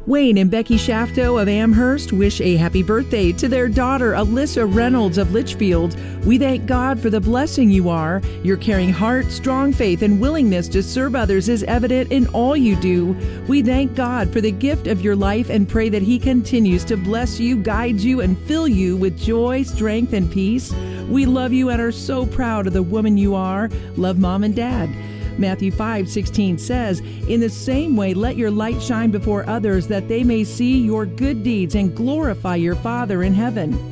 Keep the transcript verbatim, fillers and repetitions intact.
Wayne and Becky Shafto of Amherst wish a happy birthday to their daughter, Alyssa Reynolds of Litchfield. We thank God for the blessing you are. Your caring heart, strong faith, and willingness to serve others is evident in all you do. We thank God for the gift of your life and pray that He continues to bless you, guide you, and fill you with joy, strength, and peace. We love you and are so proud of the woman you are. Love, Mom and Dad. Matthew five sixteen says, "In the same way, let your light shine before others, that they may see your good deeds and glorify your Father in heaven."